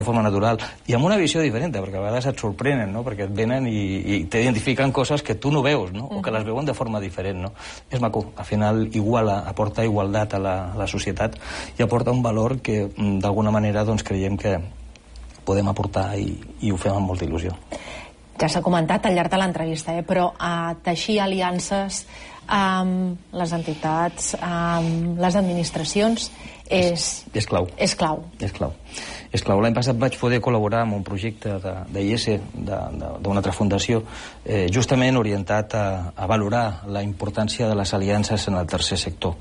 de forma natural i amb una visió diferent, perquè a vegades et sorprenen, no? Perquè et venen i t'identifiquen coses que tu no veus, no? O que les veuen de forma diferent, no? És maco, al final iguala, aporta igualtat a la societat i aporta un valor que d'alguna manera doncs creiem que podem aportar i ho fem amb molta il·lusió. Ja s'ha comentat al llarg de l'entrevista, però teixir aliances amb les entitats, amb les administracions és clau. És clau. L'any passat vaig poder col·laborar amb un projecte d'IS, d'una altra fundació, justament orientat a valorar la importància de les aliances en el tercer sector.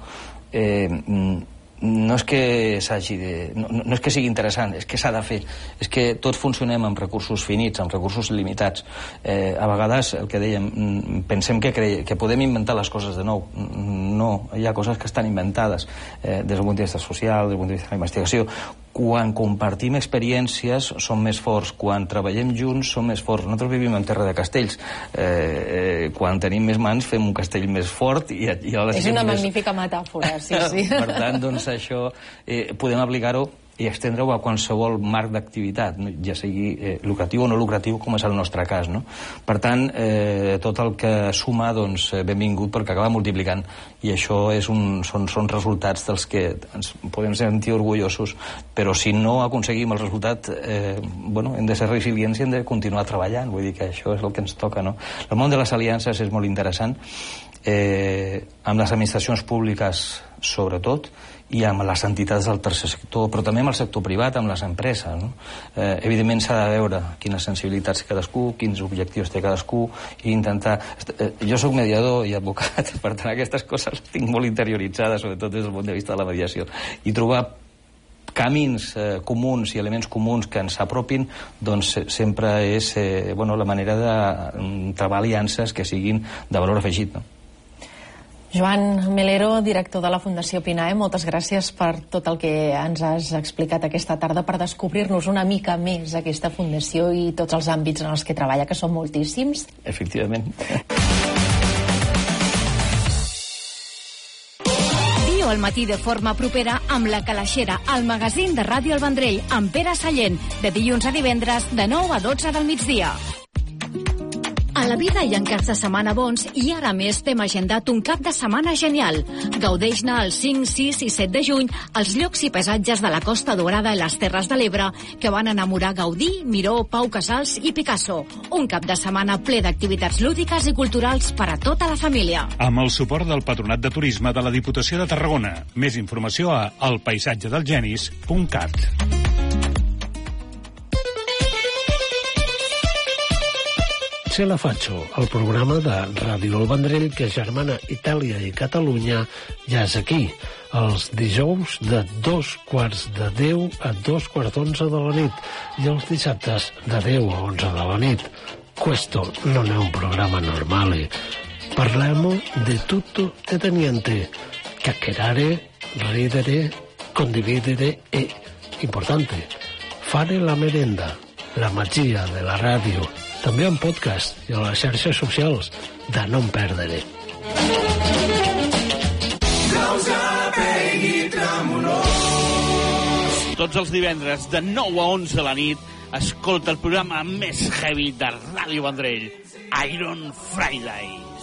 No és que no és que sigui interessant, és que s'ha de fer. És que tots funcionem amb recursos finits, amb recursos limitats. A vegades, el que dèiem, pensem que podem inventar les coses de nou. No, hi ha coses que estan inventades des del punt de vista social, des del punt de vista de la investigació. Quan compartim experiències som més forts, quan treballem junts som més forts. Nosaltres vivim en terra de castells. Quan tenim més mans fem un castell més fort i és una magnífica metàfora, sí. Per tant, doncs això podem aplicar-ho i extendre-ho a qualsevol marc d'activitat, ja sigui lucratiu o no lucratiu, com és el nostre cas, no? Per tant, tot el que suma, doncs, benvingut, perquè acaba multiplicant. I això són resultats dels que ens podem sentir orgullosos, però si no aconseguim el resultat, hem de ser resilients i hem de continuar treballant. Vull dir que això és el que ens toca, no? El món de les aliances és molt interessant, amb les administracions públiques, sobretot, i amb les entitats del tercer sector, però també amb el sector privat, amb les empreses, no? Evidentment s'ha de veure quines sensibilitats té cadascú, quins objectius té cadascú, i intentar... Jo soc mediador i advocat, per tant aquestes coses les tinc molt interioritzades, sobretot des del punt de vista de la mediació, i trobar camins comuns i elements comuns que ens apropin, doncs sempre és la manera de trobar aliances que siguin de valor afegit, no? Joan Melero, director de la Fundació PINAE, moltes gràcies per tot el que ens has explicat aquesta tarda, per descobrir-nos una mica més aquesta fundació i tots els àmbits en els que treballa, que són moltíssims. Efectivament. Viu al matí de forma propera amb La Calaixera, el magazín de Ràdio El Vendrell, amb Pere Sallent, de dilluns a divendres, de 9 a 12 del migdia. A la vida hi ha caps de setmana bons i ara més t'hem agendat un cap de setmana genial. Gaudeix-ne el 5, 6 i 7 de juny als llocs i paisatges de la Costa Daurada i les Terres de l'Ebre que van enamorar Gaudí, Miró, Pau Casals i Picasso. Un cap de setmana ple d'activitats lúdiques i culturals per a tota la família. Amb el suport del Patronat de Turisme de la Diputació de Tarragona. Més informació a elpaisatgedelgenis.cat. Se la faccio, el programa de Ràdio El Vendrell que germana Itàlia i Catalunya ja és aquí, els dijous de 9:45 a 11:45 de la nit i els dissabtes de 10 a 11 de la nit. Questo non è un programma normale. Parliamo di tutto e di niente. Chiacchierare, ridere, condividere e, importante, fare la merenda, la magia de la ràdio. També en podcast i a les xarxes socials, de no en perdre. Tots els divendres de 9 a 11 de la nit escolta el programa més heavy de Ràdio Vendrell, Iron Fridays.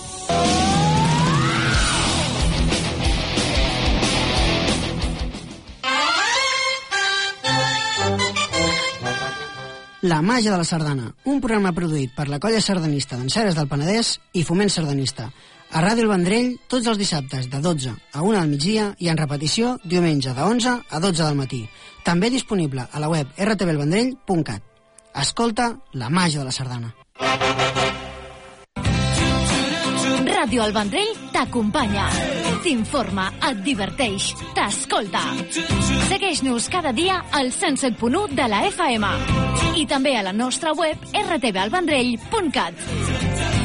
La màgia de la sardana, un programa produït per la colla sardanista d'Enceres del Penedès i Foment Sardanista. A Ràdio El Vendrell, tots els dissabtes de 12 a 1 del migdia i en repetició diumenge de 11 a 12 del matí. També disponible a la web rtvelvendrell.cat. Escolta la màgia de la sardana. Ràdio El Vendrell t'acompanya, t'informa, et diverteix, t'escolta. Segueix-nos cada dia al 107.1 de la FM i també a la nostra web rtvelvendrell.cat.